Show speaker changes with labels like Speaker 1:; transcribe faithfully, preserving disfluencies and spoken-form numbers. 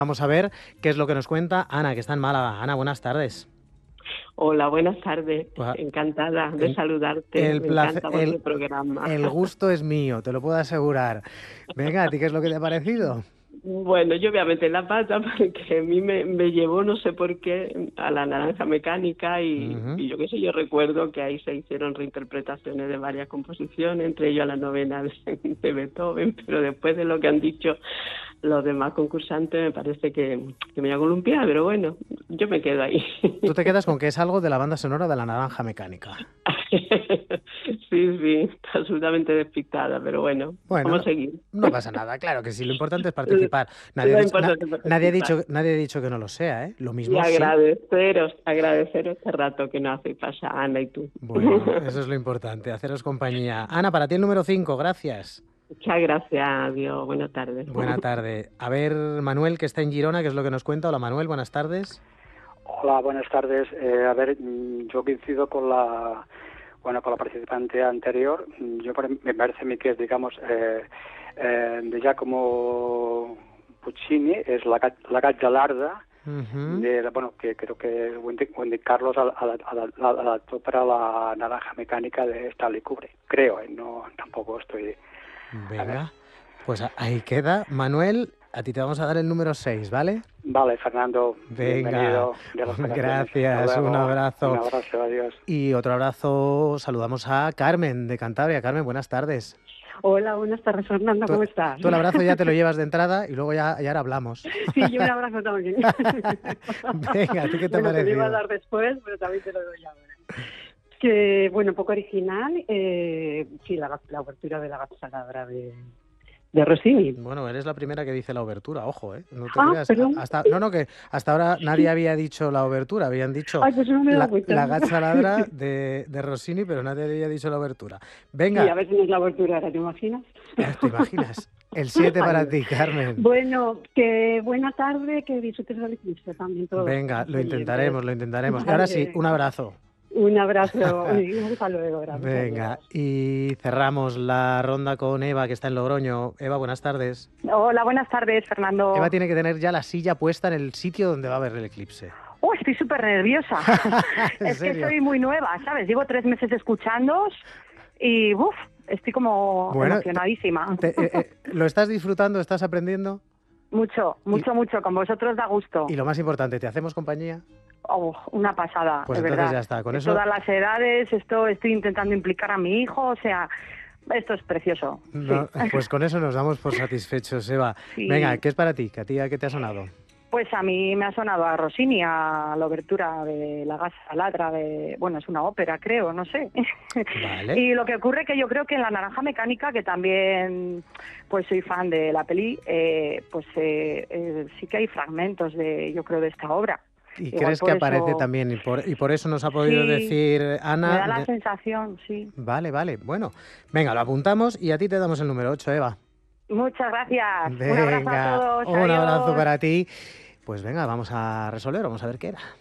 Speaker 1: Vamos a ver qué es lo que nos cuenta Ana, que está en Málaga. Ana, buenas tardes.
Speaker 2: Hola, buenas tardes.
Speaker 1: Pues,
Speaker 2: Encantada de
Speaker 1: en-
Speaker 2: saludarte.
Speaker 1: el
Speaker 2: Me
Speaker 1: placer,
Speaker 2: encanta vuestro
Speaker 1: el,
Speaker 2: programa.
Speaker 1: el gusto es mío, te lo puedo asegurar. Venga, ¿a ti qué es lo que te ha parecido?
Speaker 2: Bueno, yo voy a meter la pata porque a mí me, me llevó, no sé por qué, a la naranja mecánica y,
Speaker 1: Ujú.
Speaker 2: y yo qué sé, yo recuerdo que ahí se hicieron reinterpretaciones de varias composiciones, entre ellas la novena de, de Beethoven, pero después de lo que han dicho los demás concursantes me parece que, que me voy a columpiar, pero bueno, yo me quedo ahí.
Speaker 1: Tú te quedas con que es algo de la banda sonora de la Naranja Mecánica.
Speaker 2: Sí, sí, está absolutamente despistada, pero bueno,
Speaker 1: Bueno,
Speaker 2: vamos
Speaker 1: no,
Speaker 2: a seguir.
Speaker 1: no pasa nada, claro que sí, lo importante es participar. Nadie ha
Speaker 2: Lo
Speaker 1: dicho, na-
Speaker 2: importante es
Speaker 1: nadie ha
Speaker 2: participar.
Speaker 1: dicho, nadie ha dicho que no lo sea, ¿eh? Lo
Speaker 2: Y
Speaker 1: mismo sí.
Speaker 2: agradeceros, agradeceros este rato que nos hacéis pasar, Ana y tú.
Speaker 1: Bueno, eso es lo importante, haceros compañía. Ana, para ti el número cinco, gracias.
Speaker 2: Muchas gracias, adiós, buenas tardes.
Speaker 1: Buena tarde. A ver, Manuel, que está en Girona, ¿qué es lo que nos cuenta? Hola, Manuel, buenas tardes.
Speaker 3: Hola, buenas tardes. Eh, a ver, mm, yo coincido con la bueno con la participante anterior. Mm, Yo pare- me parece a mí que es, digamos, eh, eh, de Giacomo Puccini, es la, Ga- la Gaggia
Speaker 1: Ujú.
Speaker 3: de la- bueno, que creo que Wendy, Wendy Carlos al- al- al- al- adaptó para la Naranja Mecánica de Stanley Kubrick. Creo, eh, no, tampoco estoy. A ver.
Speaker 1: Venga, pues a- ahí queda. Manuel, a ti te vamos a dar el número seis, ¿vale?
Speaker 3: Vale, Fernando,
Speaker 1: Venga,
Speaker 3: bienvenido de las vacaciones. Hasta
Speaker 1: gracias, un
Speaker 3: luego. Un
Speaker 1: abrazo.
Speaker 3: abrazo, adiós.
Speaker 1: Y otro abrazo, saludamos a Carmen de Cantabria. Carmen, buenas tardes.
Speaker 4: Hola, buenas tardes, Fernando,
Speaker 1: Tú,
Speaker 4: ¿cómo estás?
Speaker 1: tú el abrazo ya te lo llevas de entrada y luego ya, ya ahora hablamos.
Speaker 4: Sí, yo un abrazo también.
Speaker 1: Venga, ¿a ti qué te ha
Speaker 4: Bueno, te lo iba a
Speaker 1: parecido?
Speaker 4: dar después, pero también te lo doy ahora. Que, bueno, un poco original, eh, sí, la, la abertura de la Gazzaladra de, de Rossini.
Speaker 1: Bueno, eres la primera que dice la obertura, ojo, ¿eh? No te
Speaker 4: Ah,
Speaker 1: creas.
Speaker 4: perdón.
Speaker 1: Hasta, no, no, que hasta ahora nadie había dicho la obertura, habían dicho
Speaker 4: Ay, pues no me he
Speaker 1: la,
Speaker 4: dado cuenta.
Speaker 1: la Gazzaladra de, de Rossini, pero nadie había dicho la obertura.
Speaker 4: Sí,
Speaker 1: Venga,
Speaker 4: a ver si no es la abertura ahora, ¿te imaginas?
Speaker 1: ¿te imaginas? El siete para
Speaker 4: Ay,
Speaker 1: ti, Carmen.
Speaker 4: bueno, que buena tarde, que disfrutes del eclipse también todos.
Speaker 1: Venga,
Speaker 4: los
Speaker 1: lo
Speaker 4: oyentes.
Speaker 1: intentaremos, lo intentaremos. Y ahora sí,
Speaker 4: Vale.
Speaker 1: un abrazo.
Speaker 4: Un abrazo y hasta luego. Gracias.
Speaker 1: Venga, y cerramos la ronda con Eva, que está en Logroño. Eva, buenas tardes.
Speaker 5: Hola, buenas tardes, Fernando.
Speaker 1: Eva tiene que tener ya la silla puesta en el sitio donde va a ver el eclipse.
Speaker 5: Oh, estoy súper nerviosa.
Speaker 1: ¿En
Speaker 5: Es que
Speaker 1: serio?
Speaker 5: soy muy nueva, ¿sabes? Llevo tres meses escuchándoos y, uff, estoy como
Speaker 1: Bueno,
Speaker 5: emocionadísima.
Speaker 1: Te- eh, eh, ¿Lo estás disfrutando? ¿Estás aprendiendo?
Speaker 5: Mucho, mucho, mucho. Con vosotros da gusto.
Speaker 1: Y lo más importante, ¿te hacemos compañía?
Speaker 5: Oh, una pasada,
Speaker 1: Pues
Speaker 5: de
Speaker 1: entonces
Speaker 5: verdad.
Speaker 1: ya está, con
Speaker 5: De
Speaker 1: eso-
Speaker 5: todas las edades, esto estoy intentando implicar a mi hijo, o sea, esto es precioso.
Speaker 1: No,
Speaker 5: Sí.
Speaker 1: pues con eso nos damos por satisfechos, Eva.
Speaker 5: Sí.
Speaker 1: Venga, ¿qué es para ti? ¿Que a ti a qué te ha sonado?
Speaker 5: Pues a mí me ha sonado a Rossini, a la obertura de La Gazzaladra, de, bueno, es una ópera, creo, no sé.
Speaker 1: Vale.
Speaker 5: Y lo que ocurre que yo creo que en La Naranja Mecánica, que también pues soy fan de la peli, eh, pues eh, eh, sí que hay fragmentos de, yo creo, de esta obra.
Speaker 1: ¿Y
Speaker 5: Igual
Speaker 1: crees
Speaker 5: por
Speaker 1: que
Speaker 5: eso-
Speaker 1: aparece también? Y por, y por eso nos ha podido
Speaker 5: Sí,
Speaker 1: decir
Speaker 5: Me
Speaker 1: Ana...
Speaker 5: da la
Speaker 1: de-
Speaker 5: sensación, sí.
Speaker 1: Vale, vale, bueno. Venga, lo apuntamos y a ti te damos el número ocho, Eva.
Speaker 5: Muchas gracias. Un abrazo a
Speaker 1: Venga,
Speaker 5: todos.
Speaker 1: un abrazo
Speaker 5: Adiós.
Speaker 1: para ti. Pues venga, vamos a resolver, vamos a ver qué era.